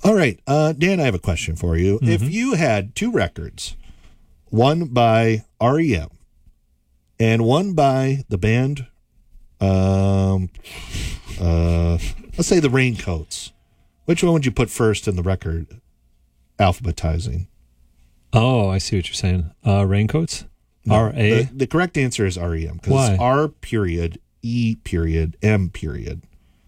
All right, Dan, I have a question for you. Mm-hmm. If you had two records, one by REM and one by the band, let's say the Raincoats, which one would you put first in the record alphabetizing? Oh, I see what you're saying. Raincoats? No, R-A? The correct answer is REM because Why? it's R period, E period, M period.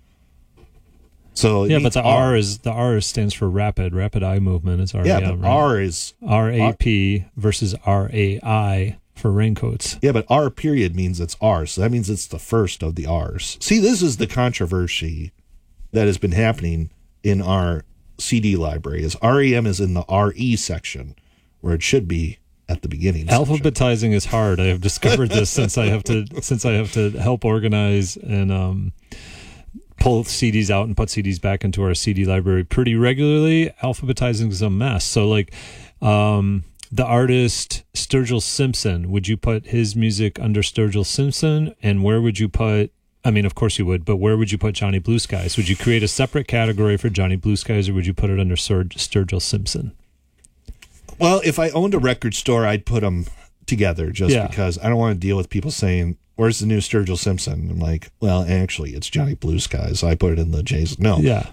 So Yeah, but the R stands for rapid eye movement. It's REM. Yeah, but right? R is RAP versus RAI for Raincoats. Yeah, but R period means it's R, so that means it's the first of the R's. See, this is the controversy that has been happening in our CD library. Is REM is in the RE section, where it should be at the beginning. Alphabetizing is hard. I have discovered this since I have to help organize and pull CDs out and put CDs back into our CD library pretty regularly. Alphabetizing is a mess. So like the artist Sturgill Simpson, would you put his music under Sturgill Simpson? And where would you put, I mean, of course you would, but where would you put Johnny Blue Skies? Would you create a separate category for Johnny Blue Skies, or would you put it under Sturgill Simpson? Well, if I owned a record store, I'd put them together just because I don't want to deal with people saying, where's the new Sturgill Simpson? I'm like, well, actually, it's Johnny Blue Skies. So I put it in the J's. No. Yeah.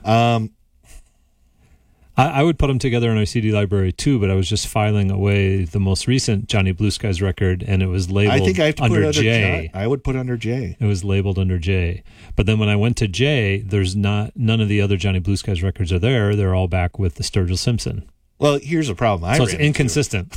I would put them together in our CD library too, but I was just filing away the most recent Johnny Blue Skies record, and it was labeled I think I have to under put it under J. I would put under J. It was labeled under J. But then when I went to J, there's none of the other Johnny Blue Skies records are there. They're all back with the Sturgill Simpson. Well, here's a problem. So it's inconsistent.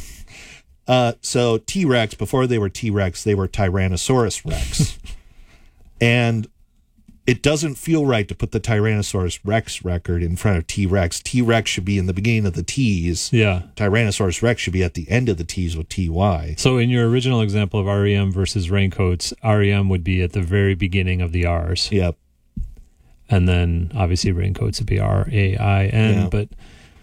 So T-Rex, before they were T-Rex, they were Tyrannosaurus Rex. And it doesn't feel right to put the Tyrannosaurus Rex record in front of T-Rex. T-Rex should be in the beginning of the T's. Yeah. Tyrannosaurus Rex should be at the end of the T's with TY. So in your original example of REM versus Raincoats, REM would be at the very beginning of the R's. Yep. And then obviously Raincoats would be RAIN. Yeah. But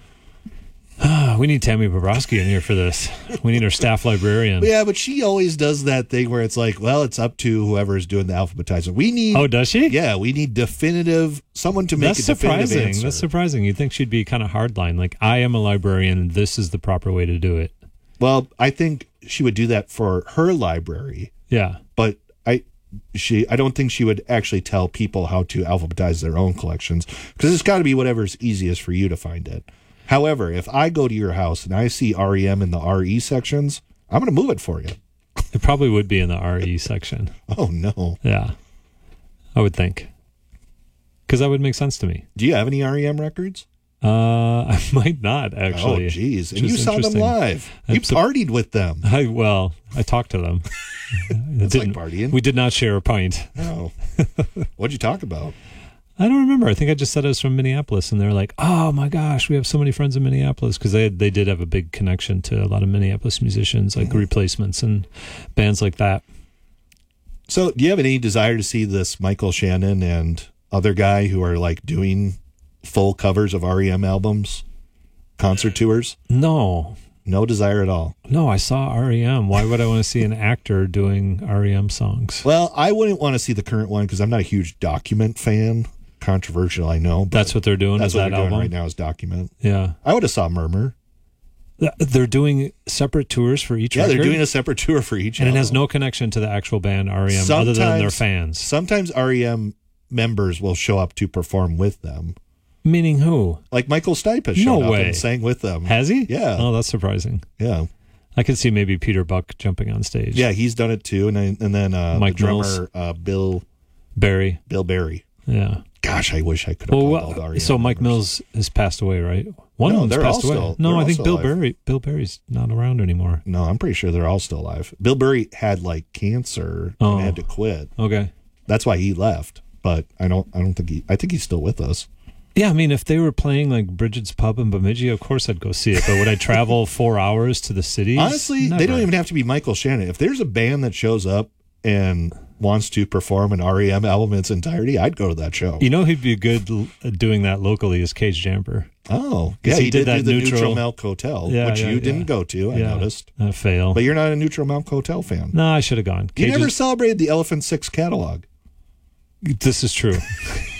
we need Tammy Bobrovsky in here for this. We need our staff librarian. Yeah, but she always does that thing where it's like, well, it's up to whoever is doing the alphabetizing. We need. Oh, does she? Yeah, we need someone to make a definitive answer. That's surprising. You'd think she'd be kind of hardline. Like, I am a librarian. This is the proper way to do it. Well, I think she would do that for her library. Yeah. But I don't think she would actually tell people how to alphabetize their own collections, because it's got to be whatever's easiest for you to find it. However, if I go to your house and I see REM in the RE sections, I'm going to move it for you. It probably would be in the RE section. Oh, no. Yeah. I would think. Because that would make sense to me. Do you have any REM records? I might not, actually. Oh, geez. And you saw them live. You partied with them. I talked to them. It's like partying. We did not share a pint. No. What'd you talk about? I don't remember. I think I just said I was from Minneapolis, and they were like, oh my gosh, we have so many friends in Minneapolis, because they did have a big connection to a lot of Minneapolis musicians, like Replacements and bands like that. So do you have any desire to see this Michael Shannon and other guy who are like doing full covers of REM albums, concert tours? No. No desire at all? No, I saw REM. Why would I want to see an actor doing REM songs? Well, I wouldn't want to see the current one because I'm not a huge Document fan. Controversial, I know. That's what they're doing. That's what they're album doing right now is Document. Yeah, I would have saw Murmur. They're doing separate tours for each record? Yeah, they're doing a separate tour for each and album. it has no connection to the actual band REM other than their fans. Sometimes REM members will show up to perform with them. Meaning who? Like Michael Stipe has shown up and sang with them. Has he? Yeah. Oh, that's surprising. Yeah. I could see maybe Peter Buck jumping on stage. Yeah, he's done it too. And then Mike the drummer, Bill Berry. Yeah. Gosh, I wish I could have played all the REM So Mike members. Mills has passed away, right? One of them's passed away. No, I think Bill Berry's not around anymore. No, I'm pretty sure they're all still alive. Bill Berry had like cancer and had to quit. Okay. That's why he left. But I think he's still with us. Yeah, I mean, if they were playing like Bridget's Pub in Bemidji, of course I'd go see it. But would I travel 4 hours to the city? Honestly, Never. They don't even have to be Michael Shannon. If there's a band that shows up and wants to perform an REM album in its entirety, I'd go to that show. You know who'd be good doing that locally is Cage Jamper. Oh, yeah, he did that do the Neutral Milk Hotel, which you didn't go to, I noticed. Fail. But you're not a Neutral Milk Hotel fan. No, I should have gone. You never celebrated the Elephant Six catalog. This is true.